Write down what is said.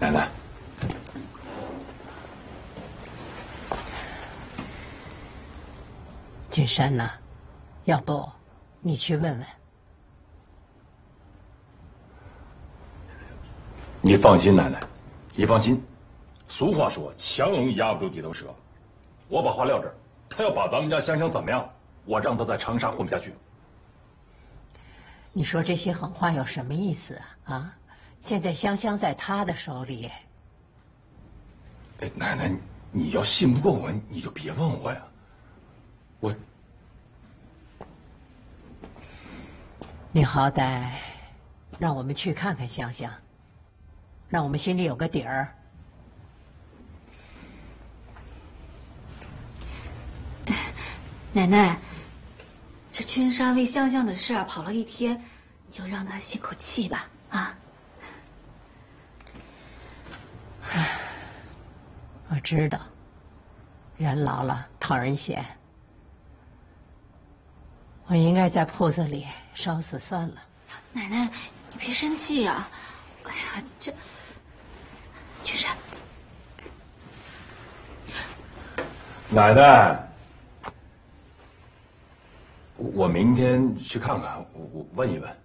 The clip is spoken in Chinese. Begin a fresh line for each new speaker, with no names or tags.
奶奶，
君山呐，要不你去问问。
你放心，奶奶，你放心。俗话说，强龙压不住地头蛇。我把话撂这儿，他要把咱们家香香怎么样，我让他在长沙混不下去。
你说这些狠话有什么意思啊？啊，现在香香在他的手里。
哎，奶奶，你要信不过我，你就别问我呀。
你好歹让我们去看看香香，让我们心里有个底儿。
奶奶，这君山为香香的事跑了一天，你就让他歇口气吧，啊！
我知道，人老了讨人嫌，我应该在铺子里烧死算了。
奶奶，你别生气呀！哎呀，这君山，
奶奶，我明天去看看，我问一问。